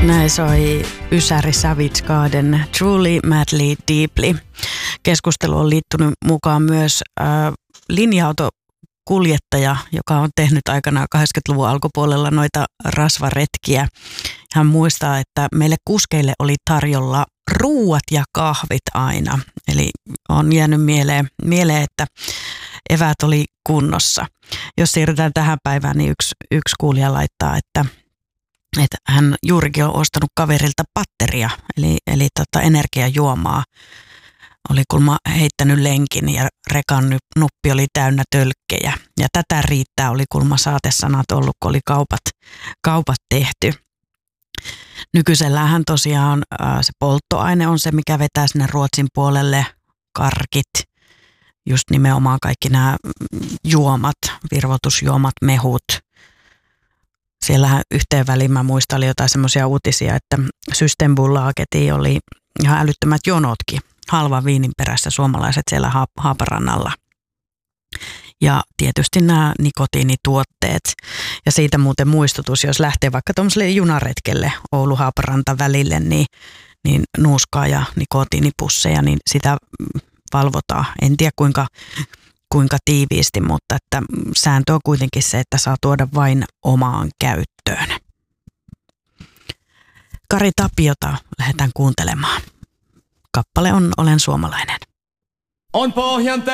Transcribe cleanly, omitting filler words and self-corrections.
Näin soi Ysäri Savage Garden, Truly, Madly, Deeply. Keskustelu on liittynyt mukaan myös linja-autokuljettaja, joka on tehnyt aikanaan 80-luvun alkupuolella noita rasvaretkiä. Hän muistaa, että meille kuskeille oli tarjolla ruuat ja kahvit aina. Eli on jäänyt mieleen että eväät oli kunnossa. Jos siirrytään tähän päivään, niin yksi kuulija laittaa, että hän juurikin on ostanut kaverilta patteria, eli energiajuomaa. Oli kulma heittänyt lenkin ja rekan nuppi oli täynnä tölkkejä. Ja tätä riittää oli kulma saatesanat ollut, kun oli kaupat tehty. Nykyiselläänhän tosiaan se polttoaine on se, mikä vetää sinne Ruotsin puolelle, karkit, just nimenomaan kaikki nämä juomat, virvoitusjuomat, mehut. Siellähän yhteen väliin mä muistan, oli jotain semmoisia uutisia, että Systembolagetiin oli ihan älyttömät jonotkin halvan viinin perässä suomalaiset siellä Haaparannalla. Ja tietysti nämä nikotiinituotteet. Ja siitä muuten muistutus, jos lähtee vaikka tuollaiselle junaretkelle Oulu-Haaparanta välille, niin nuuskaa ja nikotiinipusseja, niin sitä valvotaan. En tiedä kuinka tiiviisti, mutta että sääntö on kuitenkin se, että saa tuoda vain omaan käyttöön. Kari Tapiota lähdetään kuuntelemaan. Kappale on Olen suomalainen. On pohjan